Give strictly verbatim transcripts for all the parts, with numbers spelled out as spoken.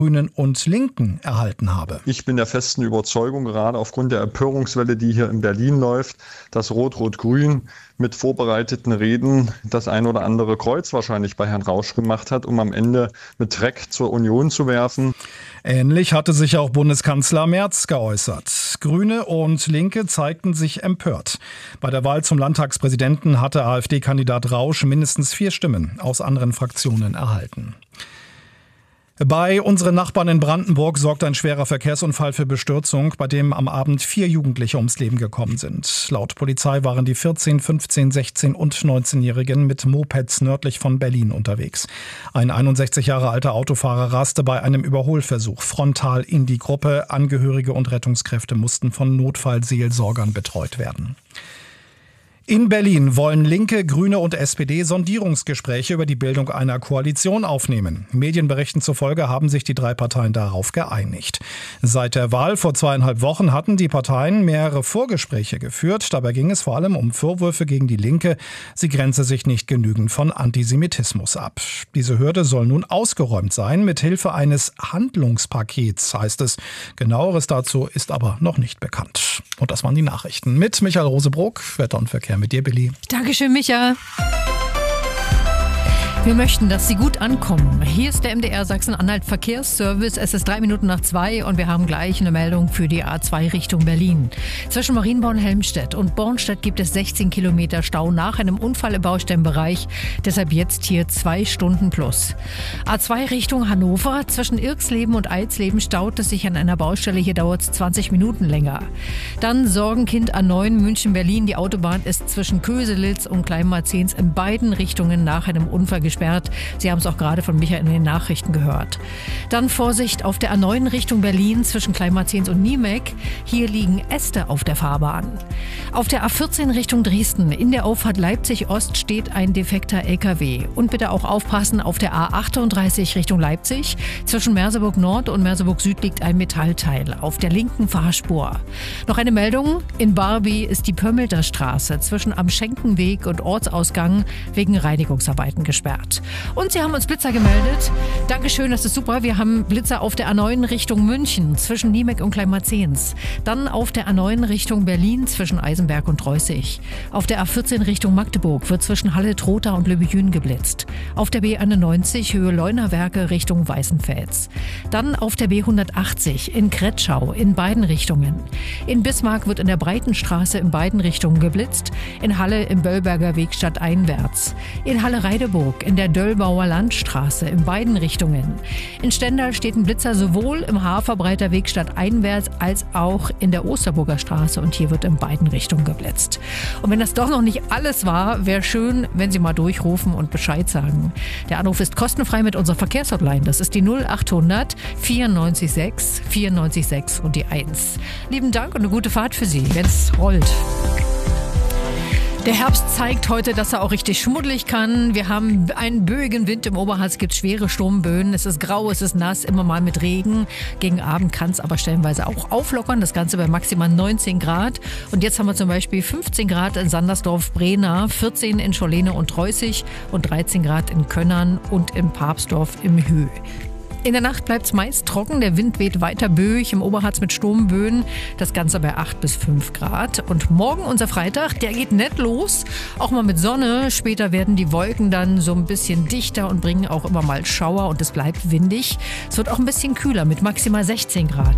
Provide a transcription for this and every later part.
Grünen und Linken erhalten habe. Ich bin der festen Überzeugung, gerade aufgrund der Empörungswelle, die hier in Berlin läuft, dass Rot-Rot-Grün mit vorbereiteten Reden das ein oder andere Kreuz wahrscheinlich bei Herrn Rausch gemacht hat, um am Ende mit Dreck zur Union zu werfen. Ähnlich hatte sich auch Bundeskanzler Merz geäußert. Grüne und Linke zeigten sich empört. Bei der Wahl zum Landtagspräsidenten hatte AfD-Kandidat Rausch mindestens vier Stimmen aus anderen Fraktionen erhalten. Bei unseren Nachbarn in Brandenburg sorgt ein schwerer Verkehrsunfall für Bestürzung, bei dem am Abend vier Jugendliche ums Leben gekommen sind. Laut Polizei waren die vierzehn-, fünfzehn-, sechzehn- und neunzehnjährigen mit Mopeds nördlich von Berlin unterwegs. Ein einundsechzig Jahre alter Autofahrer raste bei einem Überholversuch frontal in die Gruppe. Angehörige und Rettungskräfte mussten von Notfallseelsorgern betreut werden. In Berlin wollen Linke, Grüne und S P D Sondierungsgespräche über die Bildung einer Koalition aufnehmen. Medienberichten zufolge haben sich die drei Parteien darauf geeinigt. Seit der Wahl vor zweieinhalb Wochen hatten die Parteien mehrere Vorgespräche geführt. Dabei ging es vor allem um Vorwürfe gegen die Linke. Sie grenze sich nicht genügend von Antisemitismus ab. Diese Hürde soll nun ausgeräumt sein, mit Hilfe eines Handlungspakets, heißt es. Genaueres dazu ist aber noch nicht bekannt. Und das waren die Nachrichten mit Michael Rosebrock, Wetter und Verkehr mit dir, Billy. Dankeschön, Micha. Wir möchten, dass Sie gut ankommen. Hier ist der M D R Sachsen-Anhalt Verkehrsservice. Es ist drei Minuten nach zwei und wir haben gleich eine Meldung für die A zwei Richtung Berlin. Zwischen Marienborn-Helmstedt und Bornstedt gibt es sechzehn Kilometer Stau nach einem Unfall im Baustellenbereich. Deshalb jetzt hier zwei Stunden plus. A zwei Richtung Hannover. Zwischen Irksleben und Eidsleben staut es sich an einer Baustelle. Hier dauert es zwanzig Minuten länger. Dann Sorgenkind A neun München-Berlin. Die Autobahn ist zwischen Köselitz und Kleinmarzens in beiden Richtungen nach einem Unfall gesperrt. Sie haben es auch gerade von Michael in den Nachrichten gehört. Dann Vorsicht auf der A neun Richtung Berlin zwischen Kleinmarzens und Niemek. Hier liegen Äste auf der Fahrbahn. Auf der A vierzehn Richtung Dresden in der Auffahrt Leipzig-Ost steht ein defekter L K W. Und bitte auch aufpassen auf der A achtunddreißig Richtung Leipzig. Zwischen Merseburg Nord und Merseburg Süd liegt ein Metallteil auf der linken Fahrspur. Noch eine Meldung. In Barby ist die Pömmelter Straße zwischen Am Schenkenweg und Ortsausgang wegen Reinigungsarbeiten gesperrt. Und Sie haben uns Blitzer gemeldet. Dankeschön, das ist super. Wir haben Blitzer auf der A neun Richtung München zwischen Niemek und Kleinmarzens. Dann auf der A neun Richtung Berlin zwischen Eisenberg und Reußig. Auf der A vierzehn Richtung Magdeburg wird zwischen Halle, Trotha und Löbejün geblitzt. Auf der B einundneunzig Höhe Leunawerke Richtung Weißenfels. Dann auf der B hundertachtzig in Kretschau in beiden Richtungen. In Bismarck wird in der Breitenstraße in beiden Richtungen geblitzt. In Halle im Böllberger Weg stadteinwärts. In Halle-Reideburg in der Döllbauer Landstraße in beiden Richtungen. In Stendal steht ein Blitzer sowohl im Haferbreiter Weg stadteinwärts als auch in der Osterburger Straße und hier wird in beiden Richtungen geblitzt. Und wenn das doch noch nicht alles war, wäre schön, wenn Sie mal durchrufen und Bescheid sagen. Der Anruf ist kostenfrei mit unserer Verkehrshotline. Das ist die null achthundert vierundneunzig sechs vierundneunzig sechs und die eins. Lieben Dank und eine gute Fahrt für Sie, wenn es rollt. Der Herbst zeigt heute, dass er auch richtig schmuddelig kann. Wir haben einen böigen Wind im Oberharz, es gibt schwere Sturmböen. Es ist grau, es ist nass, immer mal mit Regen. Gegen Abend kann es aber stellenweise auch auflockern. Das Ganze bei maximal neunzehn Grad. Und jetzt haben wir zum Beispiel fünfzehn Grad in Sandersdorf-Brena, vierzehn in Schorlene und Reußig und dreizehn Grad in Könnern und in Papsdorf im Hü. In der Nacht bleibt es meist trocken, der Wind weht weiter böig, im Oberharz mit Sturmböen, das Ganze bei acht bis fünf Grad. Und morgen, unser Freitag, der geht nett los, auch mal mit Sonne. Später werden die Wolken dann so ein bisschen dichter und bringen auch immer mal Schauer und es bleibt windig. Es wird auch ein bisschen kühler mit maximal sechzehn Grad.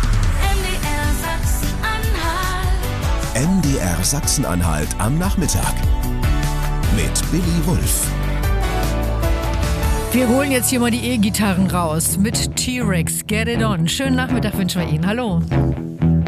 M D R Sachsen-Anhalt am Nachmittag mit Billy Wulff. Wir holen jetzt hier mal die E-Gitarren raus mit T-Rex. Get it on. Schönen Nachmittag wünschen wir Ihnen. Hallo.